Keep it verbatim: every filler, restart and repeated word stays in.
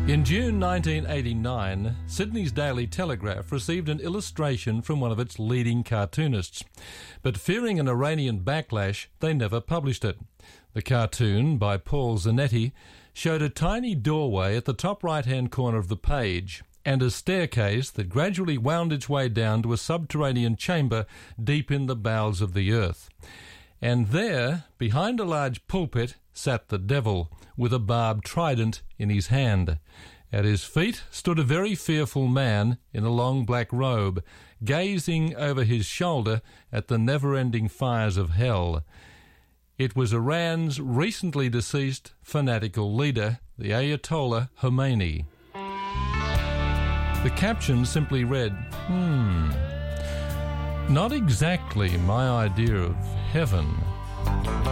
In June nineteen eighty-nine, Sydney's Daily Telegraph received an illustration from one of its leading cartoonists, but fearing an Iranian backlash, they never published it. The cartoon, by Paul Zanetti, showed a tiny doorway at the top right-hand corner of the page and a staircase that gradually wound its way down to a subterranean chamber deep in the bowels of the earth. And there, behind a large pulpit, sat the devil, with a barbed trident in his hand. At his feet stood a very fearful man in a long black robe, gazing over his shoulder at the never-ending fires of hell. It was Iran's recently deceased fanatical leader, the Ayatollah Khomeini. The caption simply read, hmm, not exactly my idea of heaven.